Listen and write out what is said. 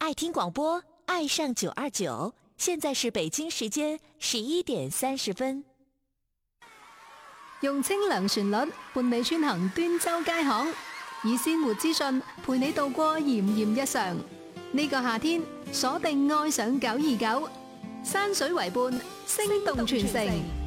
爱听广播，爱上929。现在是北京时間11點30分。 用清涼旋律伴你穿行端州街巷，以鮮活資訊陪你度過炎炎日常。呢個夏天鎖定愛上929，山水為伴，聲動全城。